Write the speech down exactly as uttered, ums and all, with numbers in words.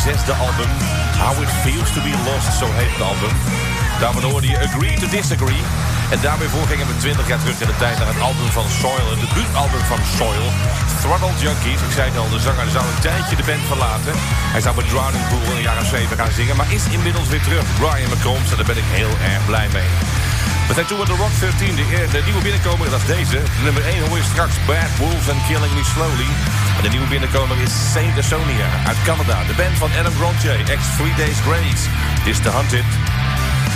zesde album. How It Feels to Be Lost, zo heet het album. Daarvan hoorde je Agree to Disagree. En daarmee voorgingen we twintig jaar terug in de tijd naar het album van Soil. Het debuutalbum van Soil. Throttle Junkies. Ik zei het al, de zanger zou een tijdje de band verlaten. Hij zou met Drowning Pool in de jaren zeventig gaan zingen. Maar is inmiddels weer terug. Brian McCombs. En daar ben ik heel erg blij mee. We zijn toe met de Rock dertien. De, de nieuwe binnenkomer, dat is deze. De nummer één hoor je straks Bad Wolves and Killing Me Slowly. En de nieuwe binnenkomer is Saint Asonia uit Canada. De band van Adam Grontier, ex Three Days Grace. Dit is The Hunted.